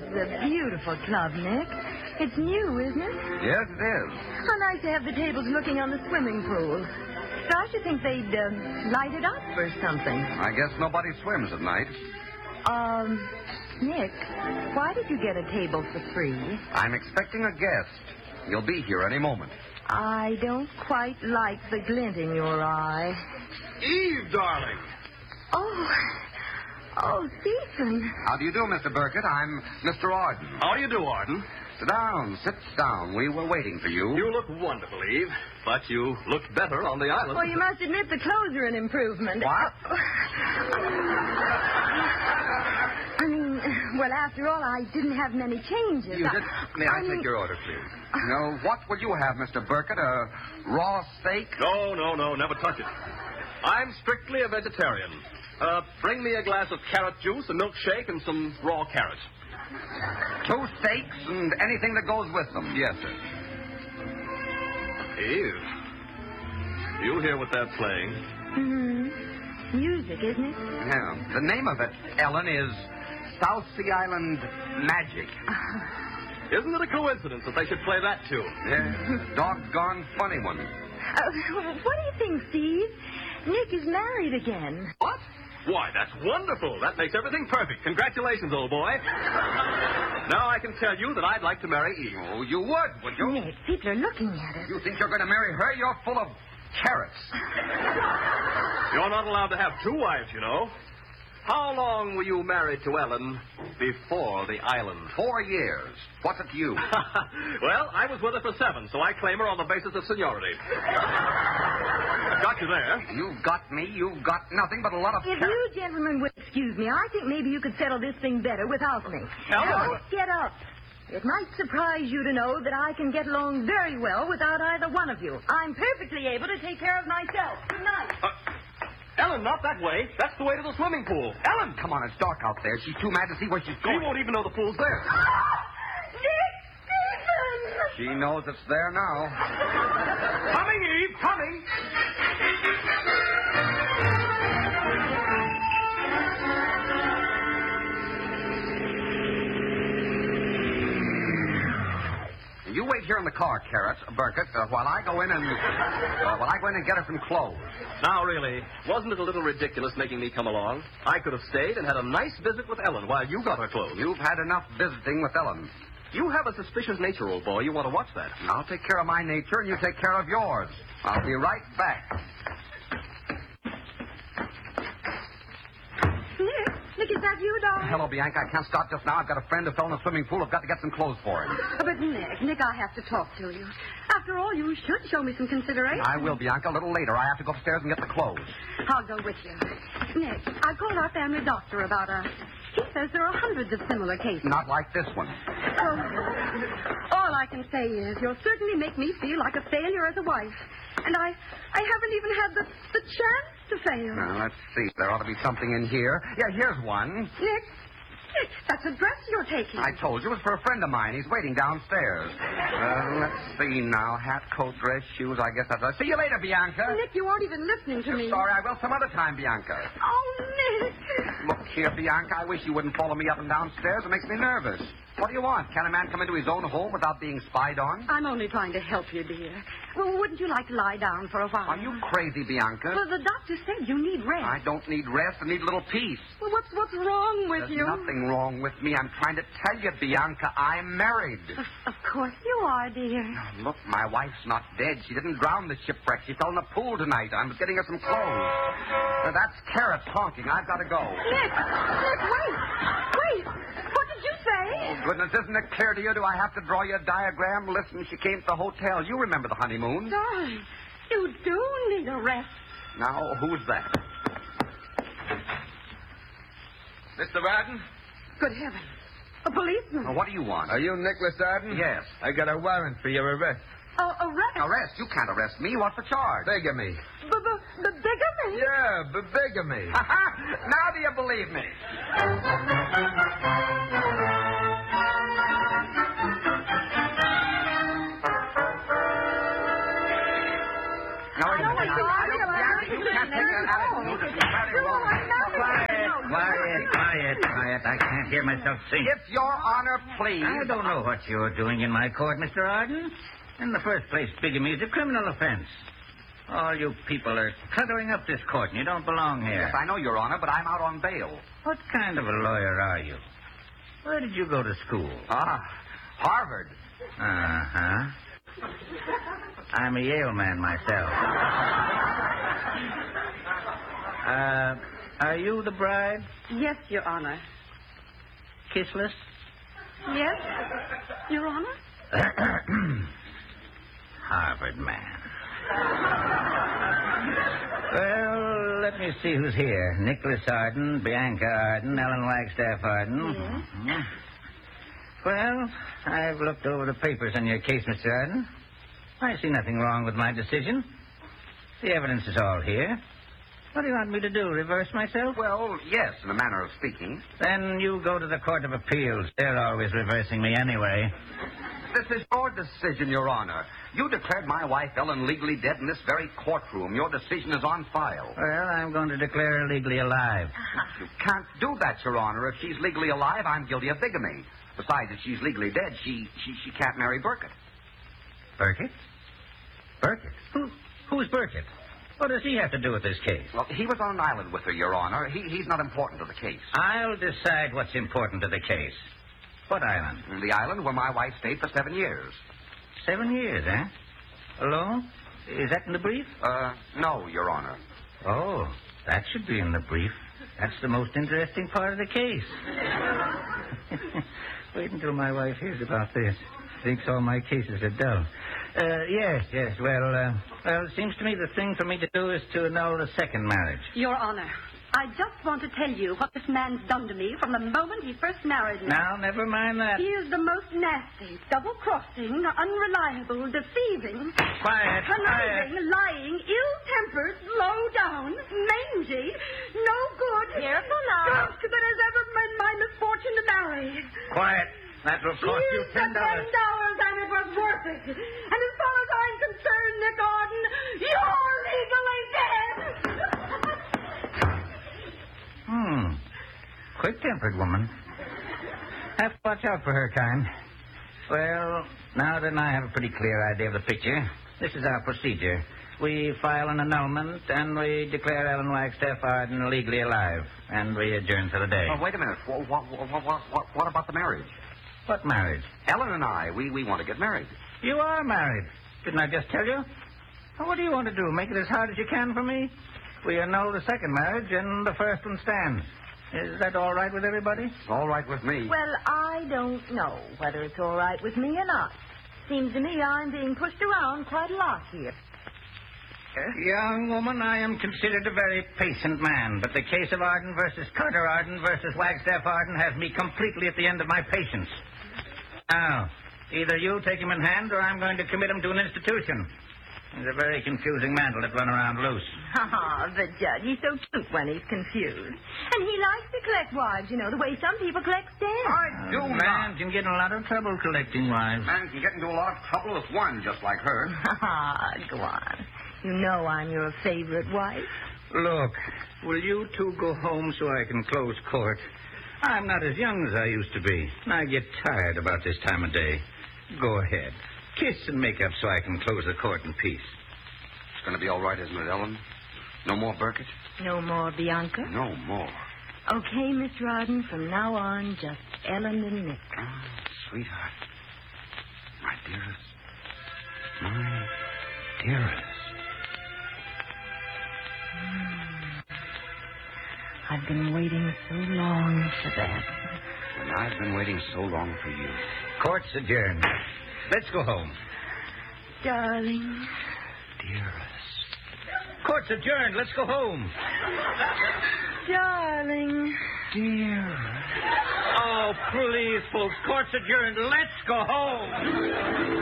is a beautiful club, Nick. It's new, isn't it? Yes, it is. How nice to have the tables looking on the swimming pool. I should think they'd light it up or something. I guess nobody swims at night. Nick, why did you get a table for free? I'm expecting a guest. You'll be here any moment. I don't quite like the glint in your eye. Eve, darling. Oh, Stephen. How do you do, Mr. Burkett? I'm Mr. Arden. How do you do, Arden? Sit down. Sit down. We were waiting for you. You look wonderful, Eve. But you look better on the island. Well, you must admit the clothes are an improvement. What? I mean, well, after all, I didn't have many changes. May I take your order, please? No, what would you have, Mr. Burkett? A raw steak? No, never touch it. I'm strictly a vegetarian. Bring me a glass of carrot juice, a milkshake, and some raw carrots. 2 steaks and anything that goes with them. Yes, sir. Eve, you hear what they're playing? Mm-hmm. Music, isn't it? Yeah. The name of it, Ellen, is South Sea Island Magic. Isn't it a coincidence that they should play that too? Yeah. Doggone funny one. What do you think, Steve? Nick is married again. What? Why, that's wonderful. That makes everything perfect. Congratulations, old boy. Now I can tell you that I'd like to marry Eve. Oh, you would you? Nick, people are looking at us. You think you're going to marry her? You're full of carrots. You're not allowed to have 2 wives, you know. How long were you married to Ellen before the island? 4 years. What's it to you? Well, I was with her for 7, so I claim her on the basis of seniority. Got you there. You've got me. You've got nothing but a lot of If carrots. you gentlemen would excuse me, I think maybe you could settle this thing better without me. Ellen! Don't get up. It might surprise you to know that I can get along very well without either one of you. I'm perfectly able to take care of myself. Good night. Ellen, not that way. That's the way to the swimming pool. Ellen! Come on, it's dark out there. She's too mad to see where she's She going. won't even know the pool's there. Nick! Stephen! She knows it's there now. Coming, Eve, coming. You wait here in the car, Carrots, Burkett, while I go in and get her some clothes. Now, really, wasn't it a little ridiculous making me come along? I could have stayed and had a nice visit with Ellen while you got her clothes. You've had enough visiting with Ellen. You have a suspicious nature, old boy. You want to watch that. I'll take care of my nature, and you take care of yours. I'll be right back. Nick, is that you, darling? Hello, Bianca. I can't stop just now. I've got a friend who fell in the swimming pool. I've got to get some clothes for him. But, Nick, I have to talk to you. After all, you should show me some consideration. I will, Bianca. A little later. I have to go upstairs and get the clothes. I'll go with you. Nick, I called our family doctor about us. He says there are hundreds of similar cases. Not like this one. All I can say is you'll certainly make me feel like a failure as a wife. And I haven't even had the chance to fail. Now, let's see. There ought to be something in here. Yeah, here's one. Nick, that's a dress you're taking. I told you it was for a friend of mine. He's waiting downstairs. Let's see now. Hat, coat, dress, shoes. I guess that's all. See you later, Bianca. Nick, you aren't even listening to me. Sorry, I will some other time, Bianca. Oh, Nick. Look here, Bianca. I wish you wouldn't follow me up and downstairs. It makes me nervous. What do you want? Can a man come into his own home without being spied on? I'm only trying to help you, dear. Well, wouldn't you like to lie down for a while? Are you crazy, Bianca? Well, the doctor said you need rest. I don't need rest. I need a little peace. Well, what's wrong with There's you? nothing wrong with me. I'm trying to tell you, Bianca, I'm married. Of course you are, dear. Now, look, my wife's not dead. She didn't drown the shipwreck. She fell in the pool tonight. I'm getting her some clothes. That's Carrots honking. I've got to go. Nick, wait. What did you say? Oh, goodness, isn't it clear to you? Do I have to draw you a diagram? Listen, she came to the hotel. You remember the honeymoon. Darling, you do need a rest. Now, who's that? Mr. Barton? Good heavens. A policeman. Now, what do you want? Are you Nicholas Arden? Yes. I got a warrant for your arrest. Arrest? Arrest? You can't arrest me. What's the charge? Bigamy. Bigamy? Yeah, bigamy. Now do you believe me? Quiet. I can't hear myself think. If Your Honor, please. I don't know what you're doing in my court, Mr. Arden. In the first place, bigamy is a criminal offense. All you people are cluttering up this court, and you don't belong here. Yes, I know, Your Honor, but I'm out on bail. What kind of a lawyer are you? Where did you go to school? Harvard. Uh-huh. I'm a Yale man myself. Are you the bride? Yes, Your Honor. Kissless? Yes, Your Honor? Harvard man. Well, let me see who's here. Nicholas Arden, Bianca Arden, Ellen Wagstaff Arden. Yes. Mhm. Well, I've looked over the papers on your case, Mr. Arden. I see nothing wrong with my decision. The evidence is all here. What do you want me to do, reverse myself? Well, yes, in a manner of speaking. Then you go to the Court of Appeals. They're always reversing me anyway. This is your decision, Your Honor. You declared my wife Ellen legally dead in this very courtroom. Your decision is on file. Well, I'm going to declare her legally alive. You can't do that, Your Honor. If she's legally alive, I'm guilty of bigamy. Besides, if she's legally dead, she can't marry Burkett. Burkett? Burkett? Who's Burkett? What does he have to do with this case? Well, he was on an island with her, Your Honor. He's not important to the case. I'll decide what's important to the case. What island? The island where my wife stayed for 7 years. 7 years, eh? Alone? Is that in the brief? No, Your Honor. Oh, that should be in the brief. That's the most interesting part of the case. Wait until my wife hears about this. Thinks all my cases are dull. Yes. Well, it seems to me the thing for me to do is to annul the second marriage. Your Honor, I just want to tell you what this man's done to me from the moment he first married me. Now, never mind that. He is the most nasty, double-crossing, unreliable, deceiving, Quiet. conniving, lying, ill-tempered, low-down, mangy, no good. Careful now. Ghost that has ever been my misfortune to marry. Quiet. That will cost you He's the $10, $10. and it was worth it. And as far as I'm concerned, Nick Arden, you're legally dead. Quick-tempered woman. Have to watch out for her kind. Well, now then I have a pretty clear idea of the picture. This is our procedure. We file an annulment, and we declare Ellen Wagstaff Arden legally alive, and we adjourn for the day. Oh, wait a minute. What about the marriage? What marriage? Ellen and I, we want to get married. You are married. Didn't I just tell you? Well, what do you want to do? Make it as hard as you can for me? We annul the second marriage, and the first one stands. Is that all right with everybody? It's all right with me. Well, I don't know whether it's all right with me or not. Seems to me I'm being pushed around quite a lot here. Young woman, I am considered a very patient man, but the case of Arden versus Carter Arden versus Wagstaff Arden has me completely at the end of my patience. Now, either you take him in hand, or I'm going to commit him to an institution. He's a very confusing man to let run around loose. The judge, he's so cute when he's confused. And he likes to collect wives, you know, the way some people collect stamps. I do Man not. can get in a lot of trouble collecting wives. Man can get into a lot of trouble with one just like her. Go on. You know I'm your favorite wife. Look, will you two go home so I can close court? I'm not as young as I used to be, and I get tired about this time of day. Go ahead. Kiss and make up so I can close the court in peace. It's going to be all right, isn't it, Ellen? No more Burkett? No more Bianca? No more. Okay, Mr. Arden, from now on, just Ellen and Nick. Oh, sweetheart. My dearest. My dearest. I've been waiting so long for that. And I've been waiting so long for you. Court's adjourned. Let's go home. Darling. Dearest. Court's adjourned. Let's go home. Darling. Dearest. Oh, please, folks. Court's adjourned. Let's go home.